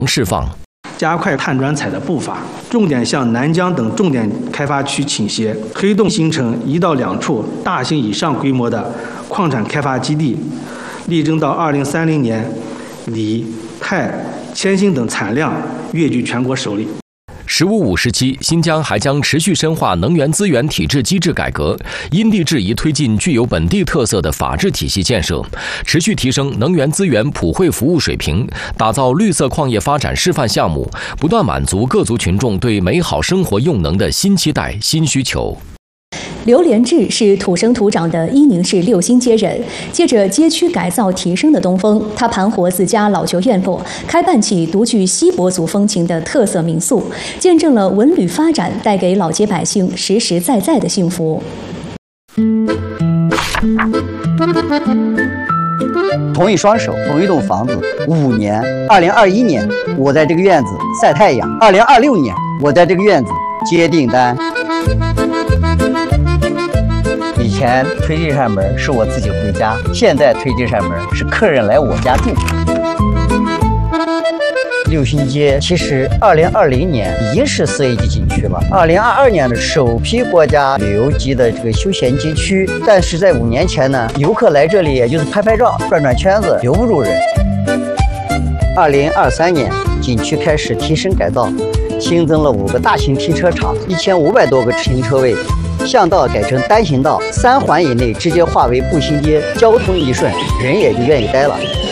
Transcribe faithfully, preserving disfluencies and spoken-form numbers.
释放。 加快碳转采的步伐，重点向南疆等重点开发区倾斜，推动形成一到两处大型以上规模的矿产开发基地，力争到二零三零年，锂、钛、铅锌等产量跃居全国首例。 十五五时期，新疆还将持续深化能源资源体制机制改革，因地制宜推进具有本地特色的法治体系建设，持续提升能源资源普惠服务水平，打造绿色矿业发展示范项目，不断满足各族群众对美好生活用能的新期待、新需求。 刘连志是土生土长的伊宁市六星街人，借着街区改造提升的东风，他盘活自家老旧院落，开办起独具锡伯族风情的特色民宿，见证了文旅发展带给老街百姓实实在在的幸福。 同一双手，同一栋房子，五年。二零二一年，我在这个院子晒太阳；二零二六年，我在这个院子接订单。以前推这扇门是我自己回家，现在推这扇门是客人来我家住。六星街其实二零二零年已经是四 A 级景区了，二零二二年的首批国家旅游级的这个休闲街区，但是在五年前呢，游客来这里也就是拍拍照、转转圈子，留不住人。二零二三年，景区开始提升改造，新增了五个大型停车场，一千五百多个停车位。巷道改成单行道，三环以内直接划为步行街，交通一顺，人也就愿意待了。